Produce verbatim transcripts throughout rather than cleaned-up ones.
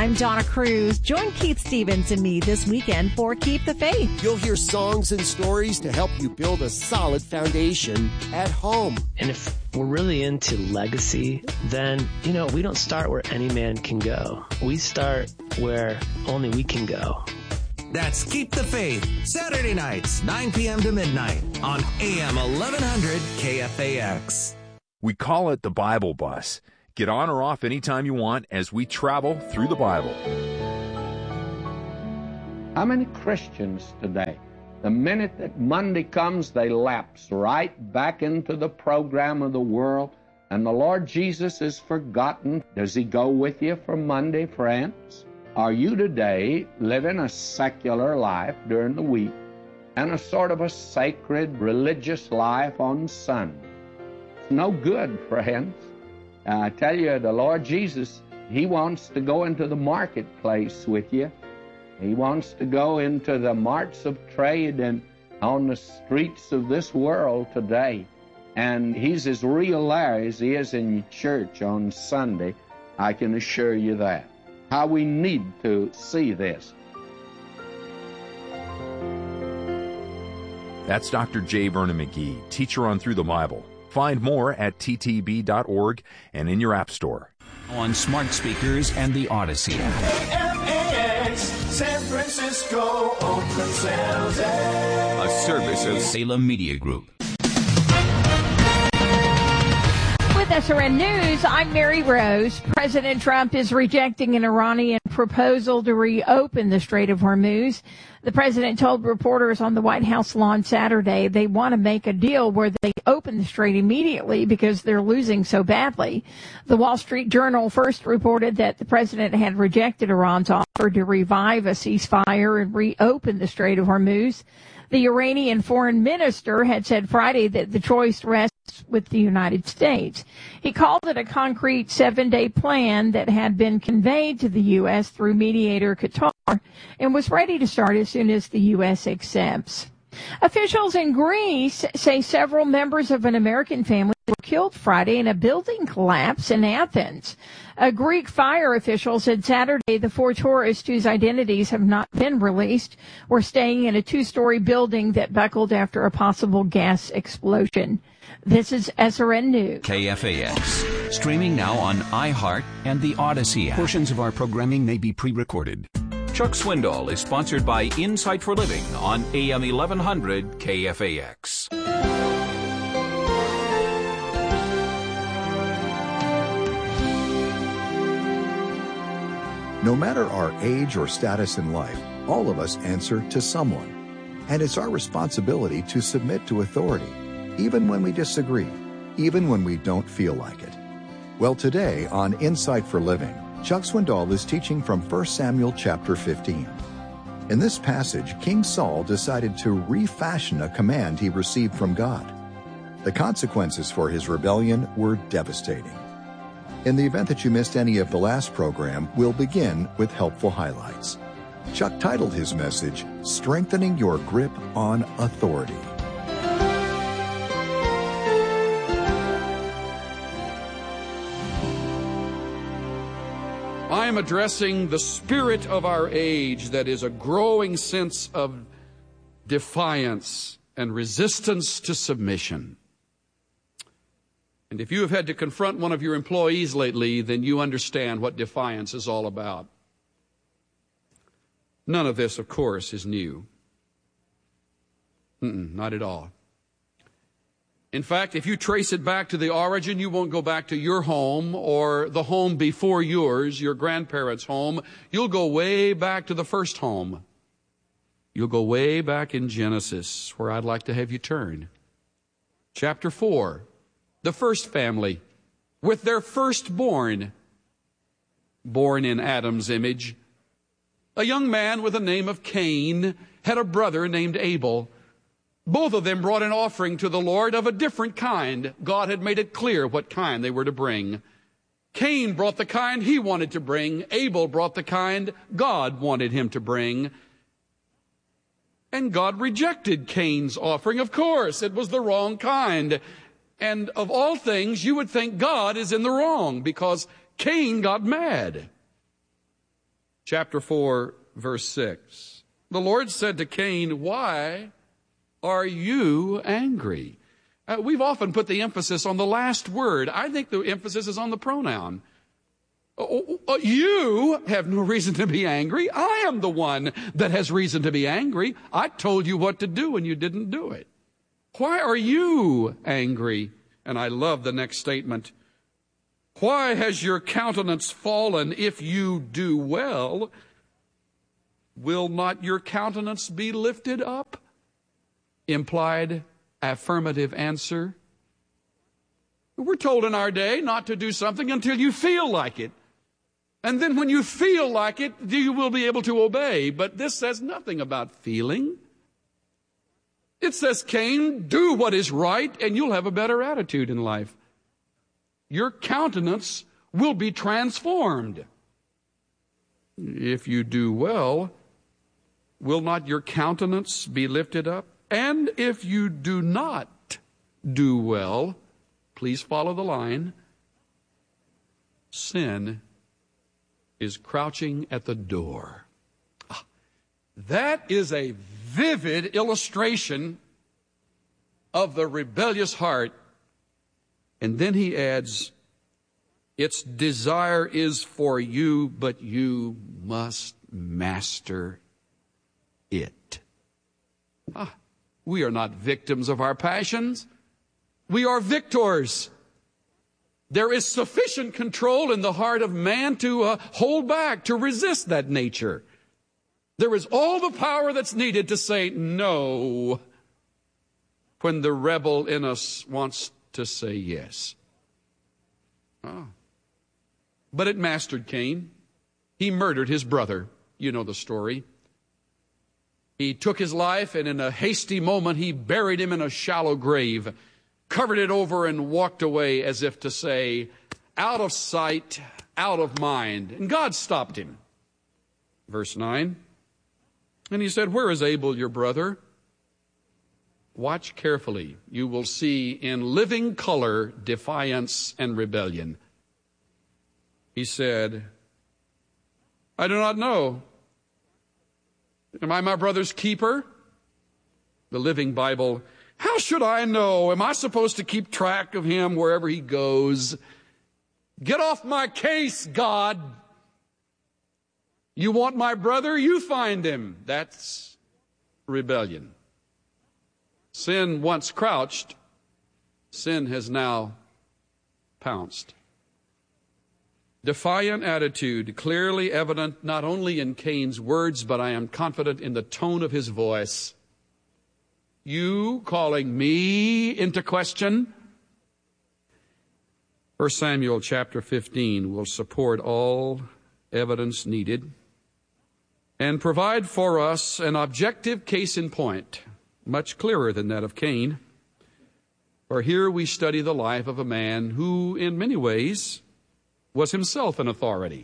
I'm Donna Cruz. Join Keith Stevens and me this weekend for Keep the Faith. You'll hear songs and stories to help you build a solid foundation at home. And if we're really into legacy, then, you know, we don't start where any man can go. We start where only we can go. That's Keep the Faith, Saturday nights, nine p.m. to midnight on A M eleven hundred K F A X. We call it the Bible Bus. Get on or off anytime you want as we travel through the Bible. How many Christians today, the minute that Monday comes, they lapse right back into the program of the world, and the Lord Jesus is forgotten? Does he go with you for Monday, friends? Are you today living a secular life during the week and a sort of a sacred religious life on Sunday? It's no good, friends. Uh, I tell you, the Lord Jesus, he wants to go into the marketplace with you. He wants to go into the marts of trade and on the streets of this world today. And he's as real there as he is in church on Sunday. I can assure you that. How we need to see this. That's Doctor J. Vernon McGee, teacher on Through the Bible. Find more at t t b dot org and in your app store. On smart speakers and the Odyssey. K F A X, San Francisco, Oakland, San Jose. A service of Salem Media Group. With S R N News, I'm Mary Rose. President Trump is rejecting an Iranian proposal to reopen the Strait of Hormuz. The president told reporters on the White House lawn Saturday they want to make a deal where they open the strait immediately because they're losing so badly. The Wall Street Journal first reported that the president had rejected Iran's offer to revive a ceasefire and reopen the Strait of Hormuz. The Iranian foreign minister had said Friday that the choice rests with the United States. He called it a concrete seven-day plan that had been conveyed to the U S through mediator Qatar and was ready to start as soon as the U S accepts. Officials in Greece say several members of an American family were killed Friday in a building collapse in Athens. A Greek fire official said Saturday the four tourists whose identities have not been released were staying in a two-story building that buckled after a possible gas explosion. This is S R N News. K F A X. Streaming now on iHeart and the Odyssey app. Portions of our programming may be pre-recorded. Chuck Swindoll is sponsored by Insight for Living on A M eleven hundred K F A X. No matter our age or status in life, all of us answer to someone. And it's our responsibility to submit to authority, even when we disagree, even when we don't feel like it. Well, today on Insight for Living, Chuck Swindoll is teaching from First Samuel chapter fifteen. In this passage, King Saul decided to refashion a command he received from God. The consequences for his rebellion were devastating. In the event that you missed any of the last program, we'll begin with helpful highlights. Chuck titled his message, Strengthening Your Grip on Authority. I am addressing the spirit of our age that is a growing sense of defiance and resistance to submission. And if you have had to confront one of your employees lately, then you understand what defiance is all about. None of this, of course, is new. Mm-mm, not at all. In fact, if you trace it back to the origin, you won't go back to your home or the home before yours, your grandparents' home. You'll go way back to the first home. You'll go way back in Genesis, where I'd like to have you turn. Chapter four, the first family, with their firstborn, born in Adam's image. A young man with the name of Cain had a brother named Abel. Both of them brought an offering to the Lord of a different kind. God had made it clear what kind they were to bring. Cain brought the kind he wanted to bring. Abel brought the kind God wanted him to bring. And God rejected Cain's offering. Of course, it was the wrong kind. And of all things, you would think God is in the wrong because Cain got mad. chapter four, verse six. The Lord said to Cain, "Why are you angry?" Uh, we've often put the emphasis on the last word. I think the emphasis is on the pronoun. Oh, oh, you have no reason to be angry. I am the one that has reason to be angry. I told you what to do and you didn't do it. Why are you angry? And I love the next statement. Why has your countenance fallen? If you do well, will not your countenance be lifted up? Implied affirmative answer. We're told in our day not to do something until you feel like it. And then when you feel like it, you will be able to obey. But this says nothing about feeling. It says, Cain, do what is right and you'll have a better attitude in life. Your countenance will be transformed. If you do well, will not your countenance be lifted up? And if you do not do well, please follow the line, sin is crouching at the door. Ah, that is a vivid illustration of the rebellious heart. And then he adds, its desire is for you, but you must master it. Ah, we are not victims of our passions. We are victors. There is sufficient control in the heart of man to uh, hold back, to resist that nature. There is all the power that's needed to say no when the rebel in us wants to say yes. Oh. But it mastered Cain. He murdered his brother. You know the story. He took his life, and in a hasty moment, he buried him in a shallow grave, covered it over, and walked away as if to say, out of sight, out of mind. And God stopped him. Verse nine. And he said, where is Abel, your brother? Watch carefully. You will see in living color defiance and rebellion. He said, I do not know. Am I my brother's keeper? The Living Bible, how should I know? Am I supposed to keep track of him wherever he goes? Get off my case, God. You want my brother? You find him. That's rebellion. Sin once crouched. Sin has now pounced. Defiant attitude, clearly evident not only in Cain's words, but I am confident in the tone of his voice. You calling me into question? First Samuel chapter fifteen will support all evidence needed and provide for us an objective case in point, much clearer than that of Cain. For here we study the life of a man who, in many ways, was himself an authority.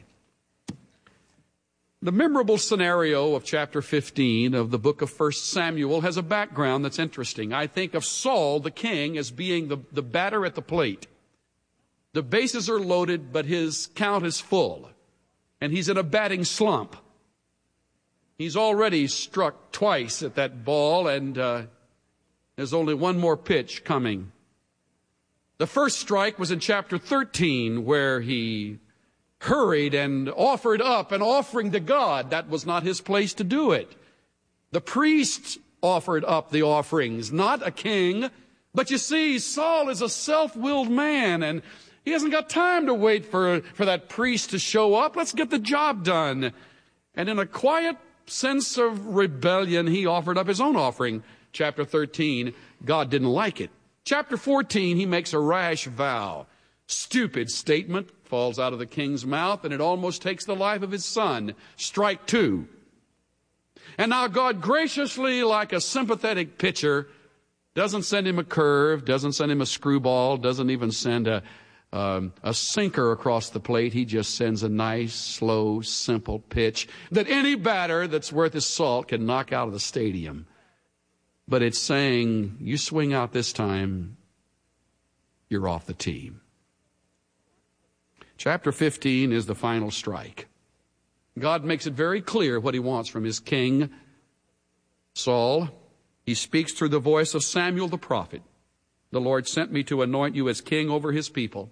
The memorable scenario of chapter fifteen of the book of First Samuel has a background that's interesting. I think of Saul, the king, as being the, the batter at the plate. The bases are loaded, but his count is full, and he's in a batting slump. He's already struck twice at that ball, and uh, there's only one more pitch coming. The first strike was in chapter thirteen, where he hurried and offered up an offering to God. That was not his place to do it. The priest offered up the offerings, not a king. But you see, Saul is a self-willed man, and he hasn't got time to wait for, for that priest to show up. Let's get the job done. And in a quiet sense of rebellion, he offered up his own offering. Chapter thirteen, God didn't like it. Chapter fourteen, he makes a rash vow. Stupid statement falls out of the king's mouth, and it almost takes the life of his son. Strike two. And now God graciously, like a sympathetic pitcher, doesn't send him a curve, doesn't send him a screwball, doesn't even send a, um, a sinker across the plate. He just sends a nice, slow, simple pitch that any batter that's worth his salt can knock out of the stadium. But it's saying, you swing out this time, you're off the team. Chapter fifteen is the final strike. God makes it very clear what he wants from his king, Saul. He speaks through the voice of Samuel the prophet. The Lord sent me to anoint you as king over his people,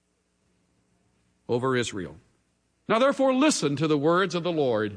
over Israel. Now therefore listen to the words of the Lord.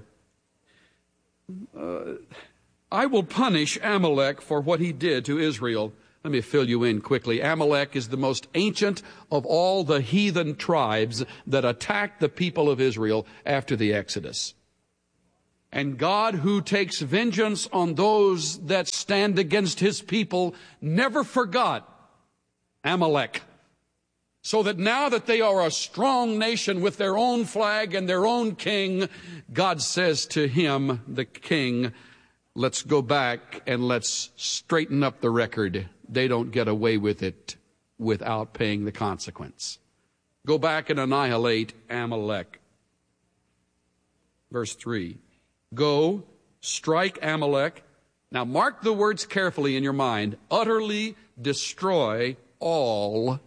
Uh, I will punish Amalek for what he did to Israel. Let me fill you in quickly. Amalek is the most ancient of all the heathen tribes that attacked the people of Israel after the Exodus. And God, who takes vengeance on those that stand against his people, never forgot Amalek. So that now that they are a strong nation with their own flag and their own king, God says to him, the king, let's go back and let's straighten up the record. They don't get away with it without paying the consequence. Go back and annihilate Amalek. Verse three. Go, strike Amalek. Now mark the words carefully in your mind. Utterly destroy all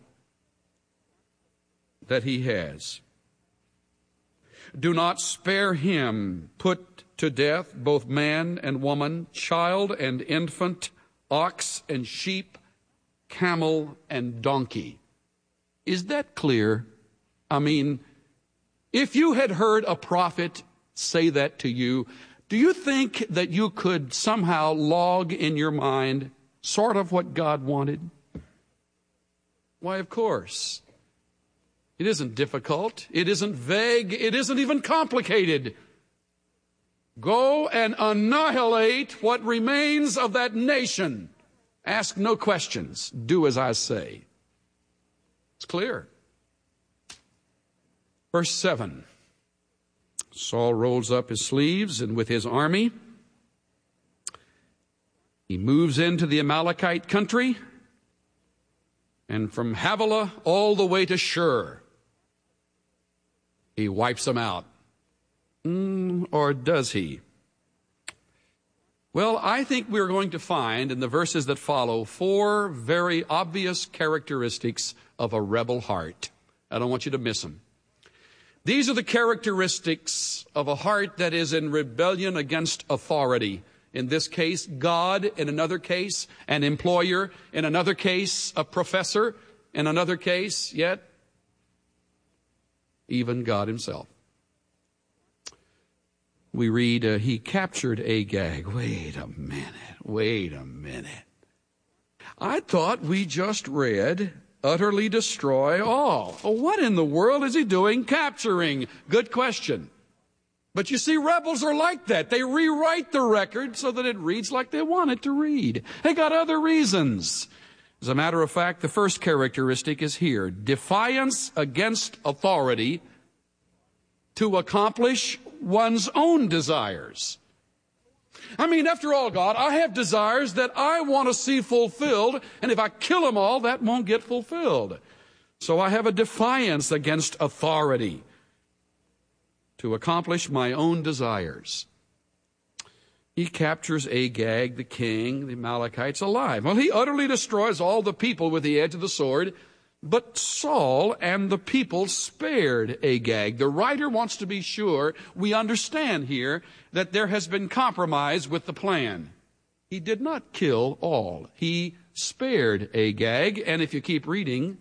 that he has. Do not spare him. Put to death both man and woman, child and infant, ox and sheep, camel and donkey. Is that clear? I mean, if you had heard a prophet say that to you, do you think that you could somehow log in your mind sort of what God wanted? Why, of course. It isn't difficult. It isn't vague. It isn't even complicated. Go and annihilate what remains of that nation. Ask no questions. Do as I say. It's clear. Verse seven. Saul rolls up his sleeves, and with his army, he moves into the Amalekite country, and from Havilah all the way to Shur, he wipes them out. Mm, or does he? Well, I think we're going to find in the verses that follow four very obvious characteristics of a rebel heart. I don't want you to miss them. These are the characteristics of a heart that is in rebellion against authority. In this case, God. In another case, an employer. In another case, a professor. In another case, yet, even God himself. We read, uh, he captured Agag. Wait a minute. Wait a minute. I thought we just read, utterly destroy all. Oh, what in the world is he doing capturing? Good question. But you see, rebels are like that. They rewrite the record so that it reads like they want it to read. They got other reasons. As a matter of fact, the first characteristic is here. Defiance against authority to accomplish one's own desires. I mean, after all, God, I have desires that I want to see fulfilled, and if I kill them all, that won't get fulfilled. So I have a defiance against authority to accomplish my own desires. He captures Agag, the king, the Amalekites, alive. Well, he utterly destroys all the people with the edge of the sword, but Saul and the people spared Agag. The writer wants to be sure we understand here that there has been compromise with the plan. He did not kill all. He spared Agag, and if you keep reading,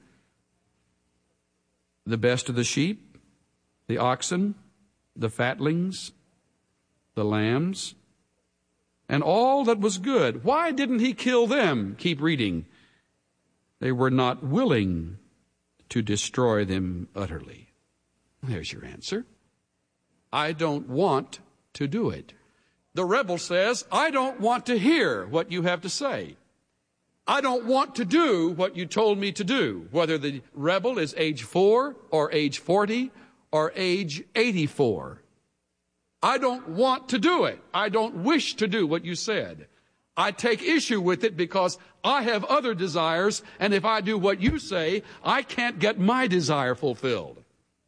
the best of the sheep, the oxen, the fatlings, the lambs, and all that was good. Why didn't he kill them? Keep reading. They were not willing to destroy them utterly. There's your answer. I don't want to do it. The rebel says, I don't want to hear what you have to say. I don't want to do what you told me to do, whether the rebel is age four or age forty or age eighty-four. I don't want to do it. I don't wish to do what you said. I take issue with it because I have other desires, and if I do what you say, I can't get my desire fulfilled.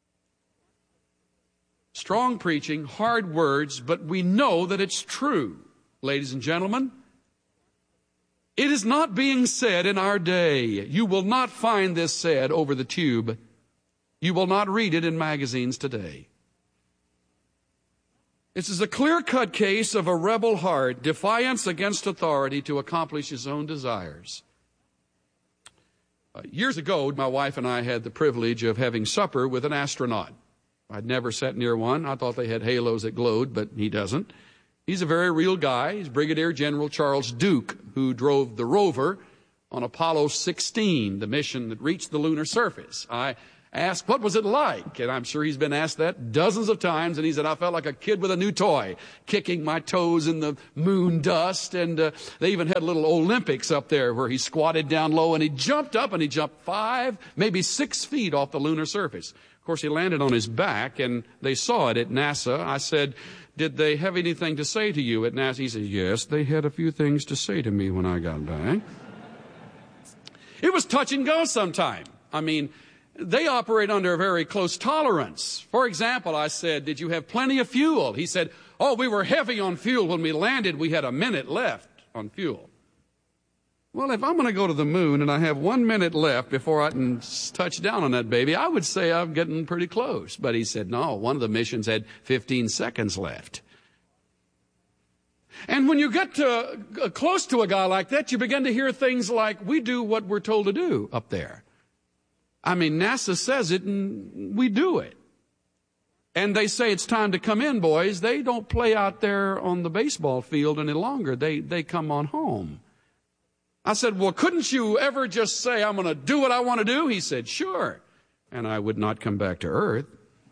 Strong preaching, hard words, but we know that it's true, ladies and gentlemen. It is not being said in our day. You will not find this said over the tube. You will not read it in magazines today. This is a clear-cut case of a rebel heart, defiance against authority to accomplish his own desires. Uh, years ago, my wife and I had the privilege of having supper with an astronaut. I'd never sat near one. I thought they had halos that glowed, but he doesn't. He's a very real guy. He's Brigadier General Charles Duke, who drove the rover on Apollo sixteen, the mission that reached the lunar surface. I asked, what was it like? And I'm sure he's been asked that dozens of times. And he said, I felt like a kid with a new toy, kicking my toes in the moon dust. And uh, they even had little Olympics up there where he squatted down low and he jumped up and he jumped five, maybe six feet off the lunar surface. Of course, he landed on his back and they saw it at NASA. I said, did they have anything to say to you at NASA? He said, yes, they had a few things to say to me when I got back. It was touch and go sometime. I mean, they operate under a very close tolerance. For example, I said, did you have plenty of fuel? He said, oh, we were heavy on fuel. When we landed, we had a minute left on fuel. Well, if I'm going to go to the moon and I have one minute left before I can touch down on that baby, I would say I'm getting pretty close. But he said, no, one of the missions had fifteen seconds left. And when you get to, uh, close to a guy like that, you begin to hear things like, we do what we're told to do up there. I mean, NASA says it and we do it. And they say it's time to come in, boys. They don't play out there on the baseball field any longer. They, they come on home. I said, well, couldn't you ever just say, I'm going to do what I want to do? He said, sure. And I would not come back to Earth.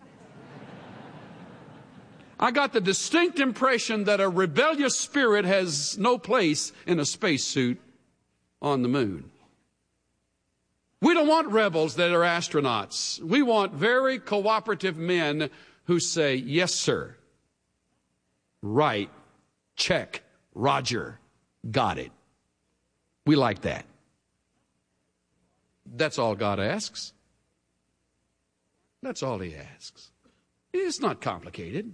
I got the distinct impression that a rebellious spirit has no place in a spacesuit on the moon. We don't want rebels that are astronauts. We want very cooperative men who say, yes, sir. Right. Check. Roger. Got it. We like that. That's all God asks. That's all he asks. It's not complicated.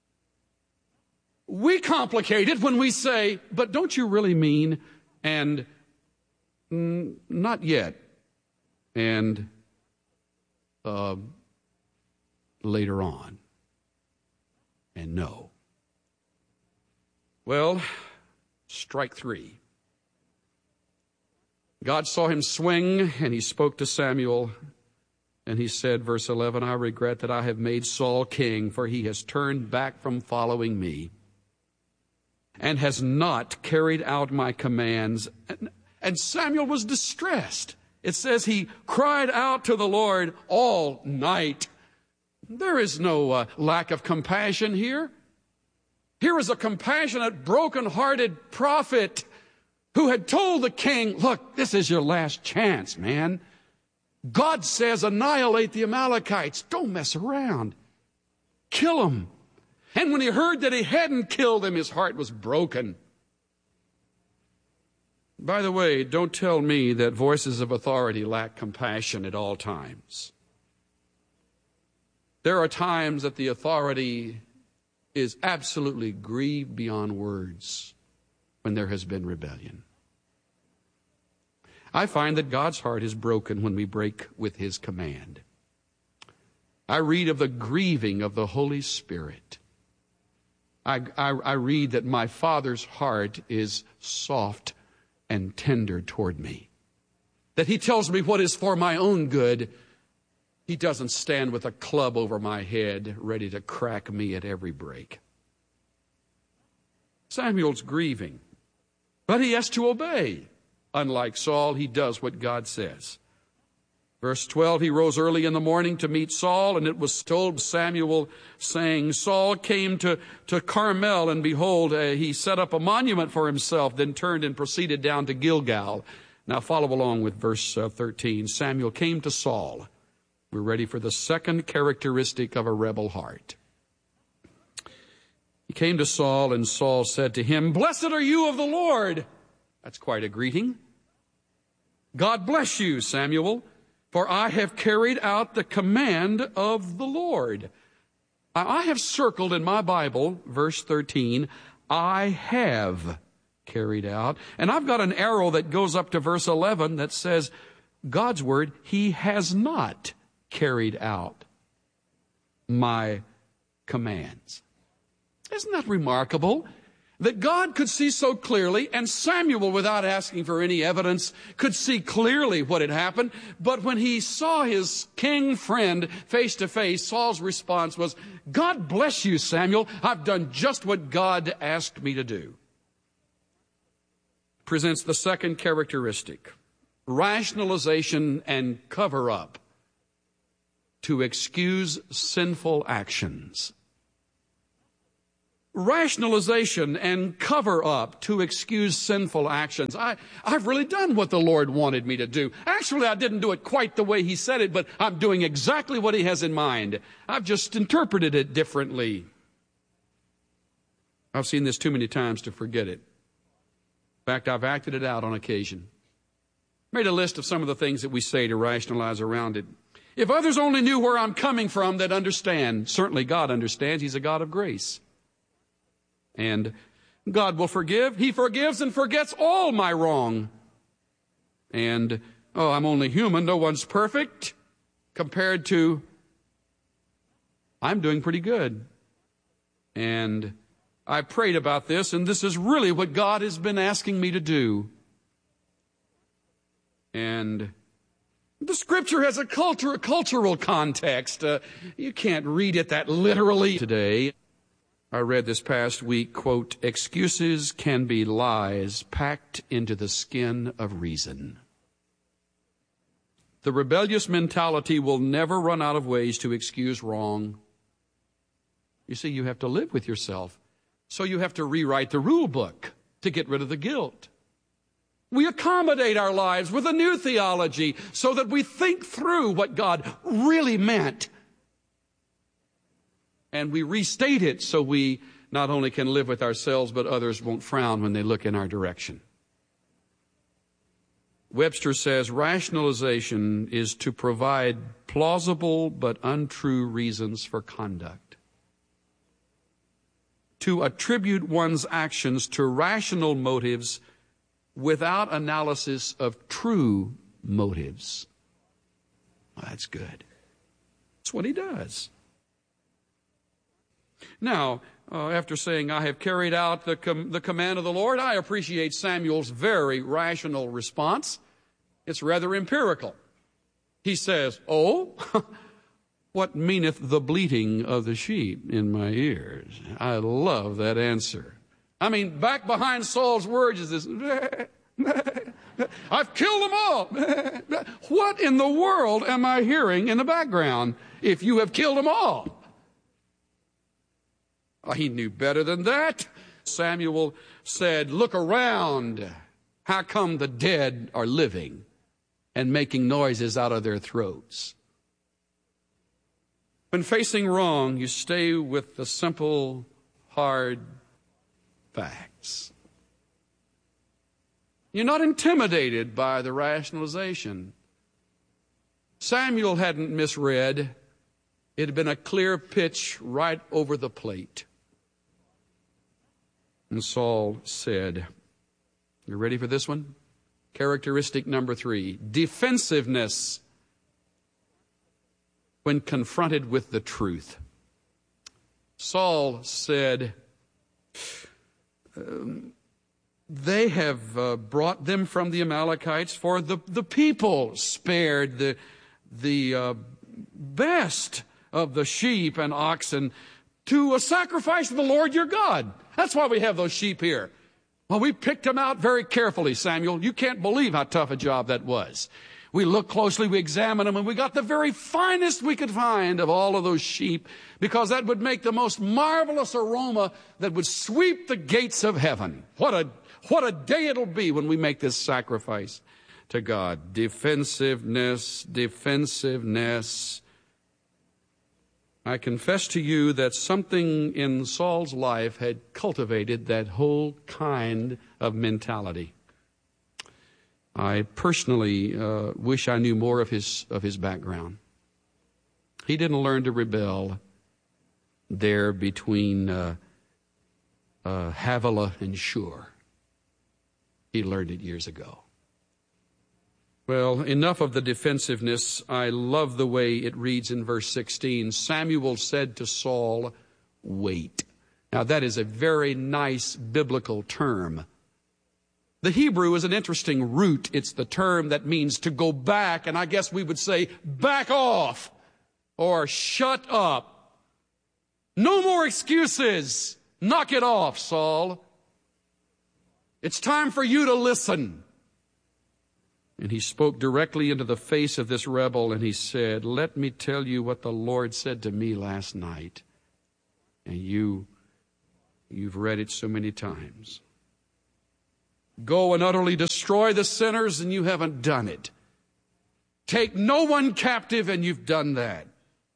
We complicate it when we say, but don't you really mean, and mm, not yet, and uh, later on, and no. Well, strike three. God saw him swing, and he spoke to Samuel, and he said, verse eleven, I regret that I have made Saul king, for he has turned back from following me and has not carried out my commands. And, and Samuel was distressed. It says he cried out to the Lord all night. There is no uh, lack of compassion here. Here is a compassionate, broken-hearted prophet who had told the king, look, this is your last chance, man. God says annihilate the Amalekites. Don't mess around. Kill them. And when he heard that he hadn't killed them, his heart was broken. By the way, don't tell me that voices of authority lack compassion at all times. There are times that the authority is absolutely grieved beyond words when there has been rebellion. I find that God's heart is broken when we break with his command. I read of the grieving of the Holy Spirit. I, I, I read that my Father's heart is soft and tender toward me. That he tells me what is for my own good. He doesn't stand with a club over my head, ready to crack me at every break. Samuel's grieving, but he has to obey. Unlike Saul, he does what God says. Verse twelve, he rose early in the morning to meet Saul, and it was told Samuel, saying, Saul came to, to Carmel, and behold, uh, he set up a monument for himself, then turned and proceeded down to Gilgal. Now follow along with verse uh, thirteen. Samuel came to Saul. We're ready for the second characteristic of a rebel heart. He came to Saul, and Saul said to him, Blessed are you of the Lord. That's quite a greeting. God bless you, Samuel. For I have carried out the command of the Lord. I have circled in my Bible, verse thirteen, I have carried out. And I've got an arrow that goes up to verse eleven that says, God's word, he has not carried out my commands. Isn't that remarkable? That God could see so clearly, and Samuel, without asking for any evidence, could see clearly what had happened. But when he saw his king friend face to face, Saul's response was, God bless you, Samuel. I've done just what God asked me to do. Presents the second characteristic, rationalization and cover-up to excuse sinful actions. Rationalization and cover-up to excuse sinful actions. I, I've really done what the Lord wanted me to do. Actually, I didn't do it quite the way He said it, but I'm doing exactly what He has in mind. I've just interpreted it differently. I've seen this too many times to forget it. In fact, I've acted it out on occasion. Made a list of some of the things that we say to rationalize around it. If others only knew where I'm coming from, they'd understand. Certainly God understands. He's a God of grace. And God will forgive. He forgives and forgets all my wrong. And, oh, I'm only human. No one's perfect. Compared to, I'm doing pretty good. And I prayed about this, and this is really what God has been asking me to do. And the Scripture has a culture, a cultural context. Uh, you can't read it that literally today. I read this past week, quote, excuses can be lies packed into the skin of reason. The rebellious mentality will never run out of ways to excuse wrong. You see, you have to live with yourself. So you have to rewrite the rule book to get rid of the guilt. We accommodate our lives with a new theology so that we think through what God really meant. And we restate it so we not only can live with ourselves, but others won't frown when they look in our direction. Webster says rationalization is to provide plausible but untrue reasons for conduct. To attribute one's actions to rational motives without analysis of true motives. Well, that's good. That's what he does. Now, uh, after saying, I have carried out the, com- the command of the Lord, I appreciate Samuel's very rational response. It's rather empirical. He says, oh, what meaneth the bleating of the sheep in my ears? I love that answer. I mean, back behind Saul's words is this, I've killed them all. What in the world am I hearing in the background if you have killed them all? Oh, he knew better than that. Samuel said, look around. How come the dead are living and making noises out of their throats? When facing wrong, you stay with the simple, hard facts. You're not intimidated by the rationalization. Samuel hadn't misread. It had been a clear pitch right over the plate. And Saul said, you ready for this one? Characteristic number three, defensiveness when confronted with the truth. Saul said, um, they have uh, brought them from the Amalekites, for the, the people spared the, the uh, best of the sheep and oxen to a sacrifice to the Lord your God. That's why we have those sheep here. Well, we picked them out very carefully, Samuel. You can't believe how tough a job that was. We looked closely, we examined them, and we got the very finest we could find of all of those sheep, because that would make the most marvelous aroma that would sweep the gates of heaven. What a, what a day it'll be when we make this sacrifice to God. Defensiveness, defensiveness. I confess to you that something in Saul's life had cultivated that whole kind of mentality. I personally uh, wish I knew more of his of his background. He didn't learn to rebel there between uh, uh, Havilah and Shur. He learned it years ago. Well, enough of the defensiveness. I love the way it reads in verse sixteen. Samuel said to Saul, wait. Now, that is a very nice biblical term. The Hebrew is an interesting root. It's the term that means to go back, and I guess we would say back off or shut up. No more excuses. Knock it off, Saul. It's time for you to listen. And he spoke directly into the face of this rebel, and he said, let me tell you what the Lord said to me last night. And you, you've read it so many times. Go and utterly destroy the sinners, and you haven't done it. Take no one captive, and you've done that.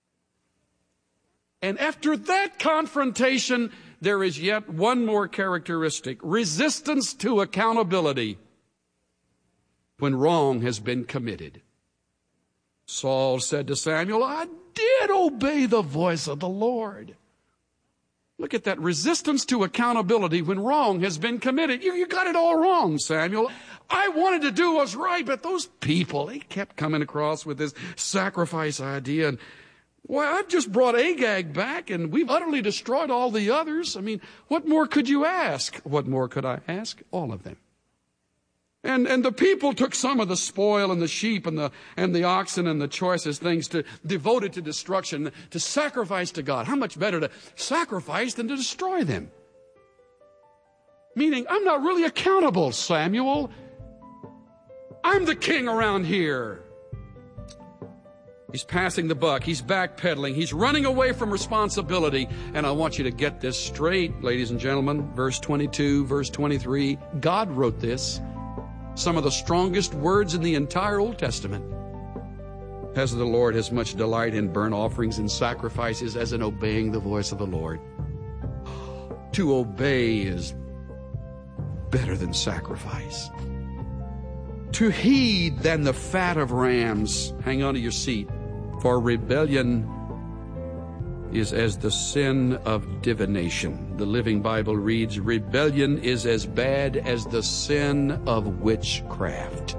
And after that confrontation, there is yet one more characteristic: resistance to accountability when wrong has been committed. Saul said to Samuel, I did obey the voice of the Lord. Look at that, resistance to accountability when wrong has been committed. You, you got it all wrong, Samuel. I wanted to do what's right, but those people, they kept coming across with this sacrifice idea. And, well, I've just brought Agag back, and we've utterly destroyed all the others. I mean, what more could you ask? What more could I ask? All of them. And and the people took some of the spoil and the sheep and the and the oxen and the choicest things to devote it to destruction, to sacrifice to God. How much better to sacrifice than to destroy them? Meaning, I'm not really accountable, Samuel. I'm the king around here. He's passing the buck. He's backpedaling. He's running away from responsibility. And I want you to get this straight, ladies and gentlemen. Verse twenty-two, verse twenty-three. God wrote this. Some of the strongest words in the entire Old Testament. As the Lord has much delight in burnt offerings and sacrifices as in obeying the voice of the Lord. To obey is better than sacrifice. To heed than the fat of rams. Hang on to your seat. For rebellion is as the sin of divination. The Living Bible reads, rebellion is as bad as the sin of witchcraft.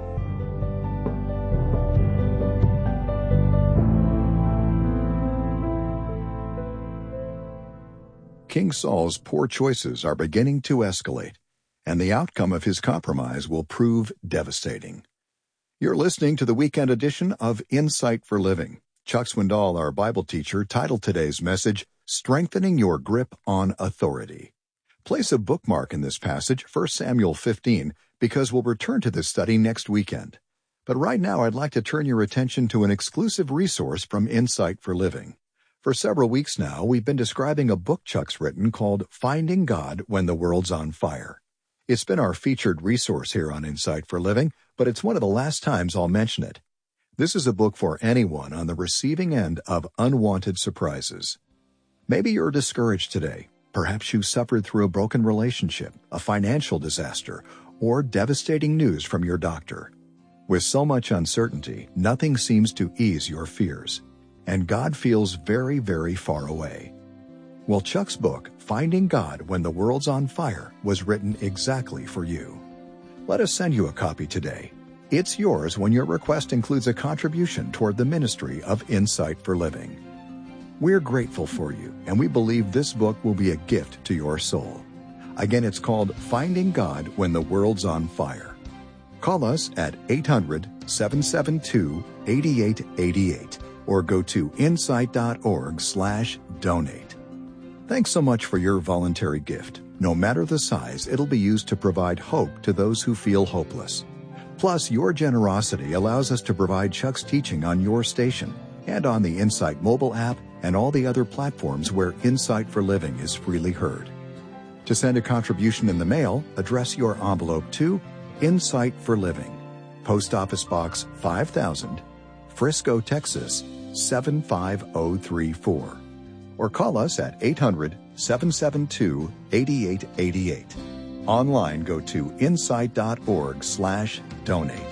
King Saul's poor choices are beginning to escalate, and the outcome of his compromise will prove devastating. You're listening to the weekend edition of Insight for Living. Chuck Swindoll, our Bible teacher, titled today's message, Strengthening Your Grip on Authority. Place a bookmark in this passage, First Samuel fifteen, because we'll return to this study next weekend. But right now, I'd like to turn your attention to an exclusive resource from Insight for Living. For several weeks now, we've been describing a book Chuck's written called Finding God When the World's on Fire. It's been our featured resource here on Insight for Living, but it's one of the last times I'll mention it. This is a book for anyone on the receiving end of unwanted surprises. Maybe you're discouraged today. Perhaps you suffered through a broken relationship, a financial disaster, or devastating news from your doctor. With so much uncertainty, nothing seems to ease your fears, and God feels very, very far away. Well, Chuck's book, Finding God When the World's on Fire, was written exactly for you. Let us send you a copy today. It's yours when your request includes a contribution toward the ministry of Insight for Living. We're grateful for you, and we believe this book will be a gift to your soul. Again, it's called Finding God When the World's on Fire. Call us at eight hundred, seven seven two, eight eight eight eight or go to insight.org slash donate. Thanks so much for your voluntary gift. No matter the size, it'll be used to provide hope to those who feel hopeless. Plus, your generosity allows us to provide Chuck's teaching on your station and on the Insight mobile app and all the other platforms where Insight for Living is freely heard. To send a contribution in the mail, address your envelope to Insight for Living, Post Office Box five thousand, Frisco, Texas seven five zero three four, or call us at eight hundred, seven seven two, eight eight eight eight. Online, go to insight.org slash donate.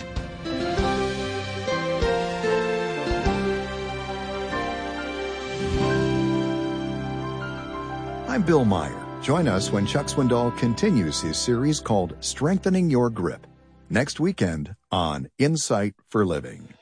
I'm Bill Meyer. Join us when Chuck Swindoll continues his series called Strengthening Your Grip, next weekend on Insight for Living.